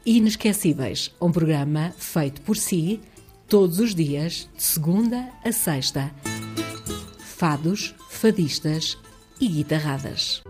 Inesquecíveis, um programa feito por si, todos os dias, de segunda a sexta. Fados, fadistas e guitarradas.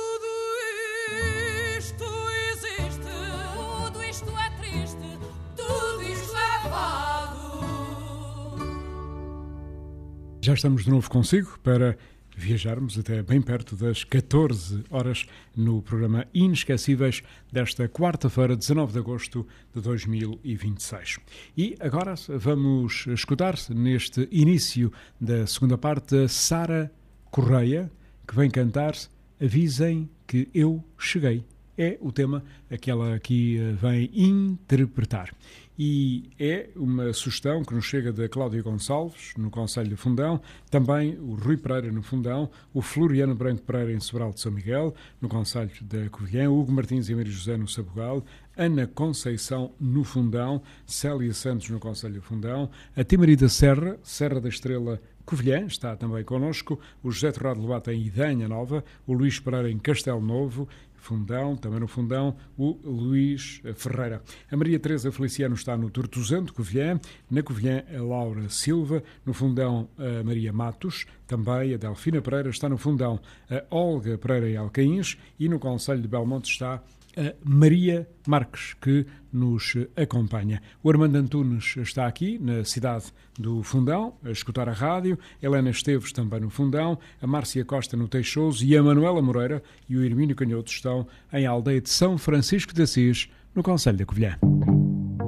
Já estamos de novo consigo para viajarmos até bem perto das 14 horas no programa Inesquecíveis desta quarta-feira, 19 de agosto de 2026. E agora vamos escutar neste início da segunda parte Sara Correia, que vem cantar Avisem que eu cheguei. É o tema que ela aqui vem interpretar. E é uma sugestão que nos chega da Cláudia Gonçalves, no Conselho de Fundão, também o Rui Pereira, no Fundão, o Floriano Branco Pereira, em Sobral de São Miguel, no Conselho da Covilhã, Hugo Martins e Maria José, no Sabugal, Ana Conceição, no Fundão, Célia Santos, no Conselho de Fundão, a Timarida Serra, Serra da Estrela, Covilhã, está também connosco, o José Torrado Lobato em Idanha Nova, o Luís Pereira em Castelo Novo, Fundão, também no Fundão, o Luís Ferreira. A Maria Teresa Feliciano está no Tortozento, Covilhã, na Covilhã a Laura Silva, no Fundão a Maria Matos, também a Delfina Pereira está no Fundão, a Olga Pereira em Alcaíns e no Conselho de Belmonte está a Maria Marques, que nos acompanha. O Armando Antunes está aqui, na cidade do Fundão, a escutar a rádio, Helena Esteves também no Fundão, a Márcia Costa no Teixoso e a Manuela Moreira e o Hermínio Canhoto estão em Aldeia de São Francisco de Assis, no Conselho da Covilhã.